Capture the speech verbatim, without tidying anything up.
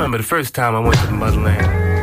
remember the first time I went to the motherland.